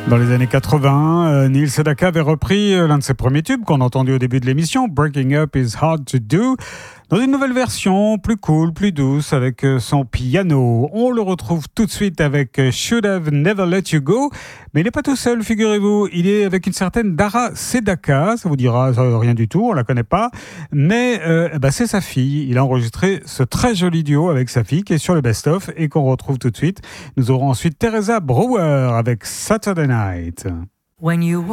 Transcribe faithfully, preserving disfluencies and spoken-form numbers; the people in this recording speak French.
Dans les années quatre-vingts, euh, Neil Sedaka avait repris euh, l'un de ses premiers tubes qu'on a entendu au début de l'émission, Breaking Up is Hard to Do, dans une nouvelle version, plus cool, plus douce, avec euh, son piano. On le retrouve tout de suite avec euh, Should Have Never Let You Go, mais il n'est pas tout seul, figurez-vous, il est avec une certaine Dara Sedaka, ça vous dira euh, rien du tout, on la connaît pas, mais euh, bah, c'est sa fille. Il a enregistré ce très joli duo avec sa fille qui est sur le best-of et qu'on retrouve tout de suite. Nous aurons ensuite Teresa Brewer avec Saturday Night. When you